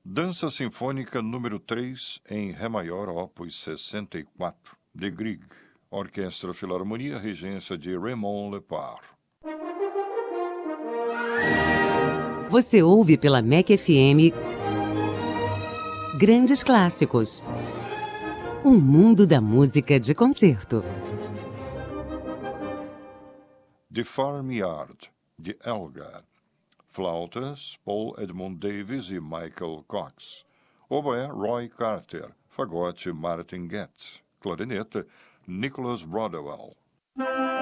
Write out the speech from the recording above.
Dança Sinfônica número 3, em Ré maior, opus 64, de Grieg, Orquestra Filarmonia, regência de Raymond Lepar. Você ouve pela MEC FM Grandes Clássicos. Um mundo da música de concerto. The Farmyard, de Elgar. Flautas, Paul Edmund Davis e Michael Cox. Oboé, Roy Carter. Fagote, Martin Getz. Clarineta, Nicholas Broadwell.